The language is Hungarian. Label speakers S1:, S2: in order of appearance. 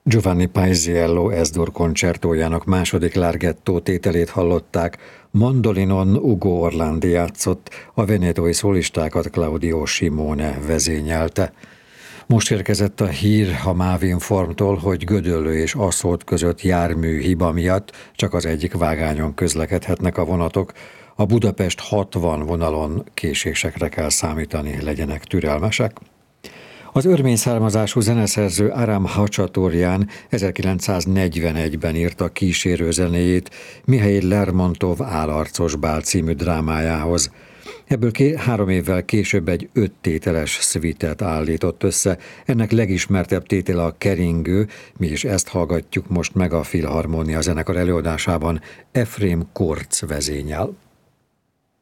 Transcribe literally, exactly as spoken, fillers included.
S1: Giovanni Paisiello S-dur koncertójának második Larghetto tételét hallották, mandolinon Ugo Orlandi játszott, a venetói szólistákat Claudio Simone vezényelte. Most érkezett a hír a Mávinformtól, hogy Gödöllő és Aszód között jármű hiba miatt csak az egyik vágányon közlekedhetnek a vonatok. A Budapest hatvan vonalon késésekre kell számítani, legyenek türelmesek. Az örmény származású zeneszerző Aram Hachaturjan ezerkilencszáznegyvenegyben írta kísérő zenéjét Mihail Lermontov Álarcos bál című drámájához. Ebből ké- három évvel később egy öt tételes szvitet állított össze. Ennek legismertebb tétele a Keringő, mi is ezt hallgatjuk most meg a Filharmónia zenekar előadásában, Efrém Korcz vezényel.